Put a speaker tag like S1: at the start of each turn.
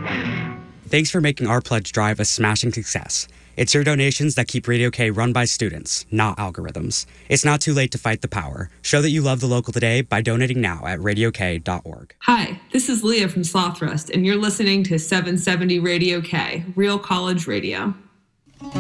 S1: Thanks for making our pledge drive a smashing success. It's your donations that keep Radio K run by students, not algorithms. It's not too late to fight the power. Show that you love the local today by donating now at radiok.org.
S2: Hi, this is Leah from Slothrust, and you're listening to 770 Radio K, Real College Radio.